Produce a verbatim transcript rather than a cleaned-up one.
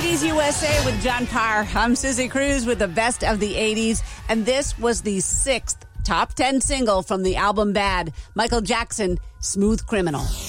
eighties U S A with John Parr. I'm Susie Cruz with the best of the eighties, and this was the sixth top ten single from the album Bad. Michael Jackson, Smooth Criminal.